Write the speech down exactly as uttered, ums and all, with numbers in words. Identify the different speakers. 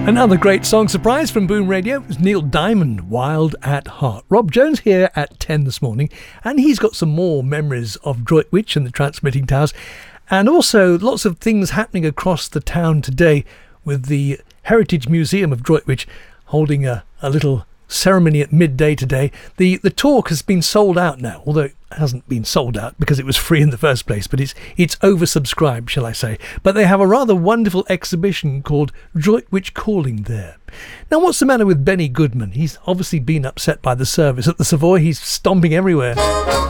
Speaker 1: Another great song surprise from Boom Radio was Neil Diamond, Wild at Heart. Rob Jones here at ten this morning, and he's got some more memories of Droitwich and the transmitting towers, and also lots of things happening across the town today with the Heritage Museum of Droitwich holding a, a little ceremony at midday today. The the talk has been sold out now, although it hasn't been sold out because it was free in the first place, but it's it's oversubscribed, shall I say. But they have a rather wonderful exhibition called Droitwich Calling there. Now, what's the matter with Benny Goodman? He's obviously been upset by the service at the Savoy. He's stomping everywhere.